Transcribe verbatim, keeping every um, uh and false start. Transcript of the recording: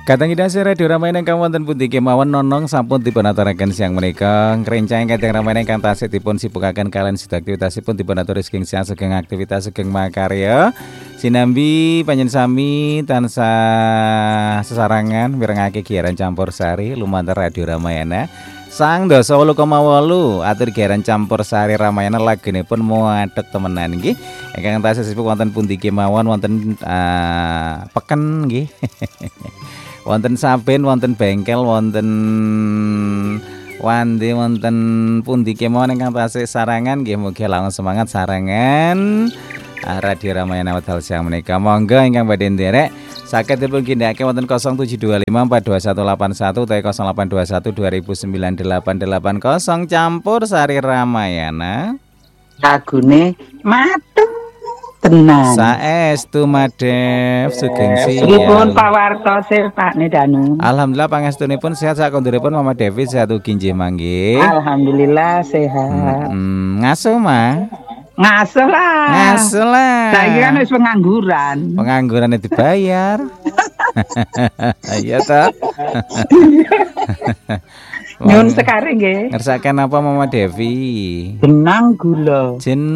Katang idase radio Ramayana ingkang wonten pundi kemawon nonong sampun dipun aturaken siang menika ngrencang kateng Ramayana ingkang tasih dipun sibukaken kalian sedaya aktivitasipun dipun aturi saking siang saking aktivitas saking makarya sinambi panjen sami tansah sesarangan mirengake giaran campur sari lumantar radio Ramayana sang dasa wolu koma wolu atur giaran campur sari Ramayana lagunipun muadhek temenan nggih ingkang tasih sibuk wonten pundi kemawon wonten uh, peken nggih wonten saben wonten bengkel wonten wandi wonten pundi kemawon ingkang tasih sarangan nggih mugi langkung semangat sarangan radio Ramayana wedal siang menika monggo ingkang badhe nderek saged dipun ginakake wonten nol tujuh dua lima empat dua satu delapan satu utawi nol delapan dua satu dua nol sembilan delapan delapan nol campur sari Ramayana lagune matur tenang. Saestu Madev sugeng siang. Pripun pawartos Pak Nedanu? Alhamdulillah pangestunipun sehat sakonduripun Mama Devi sehat ugi nggih mangke. Alhamdulillah sehat. Hmm, ngasuh mah. Ngasuh lah. Ngasuh lah. Saiki kan wis pengangguran. Pengangguran dibayar. Iya ta? Nyun sekarang nggih. Ngersakaken apa Mama Devi? Jenang gula. Jenang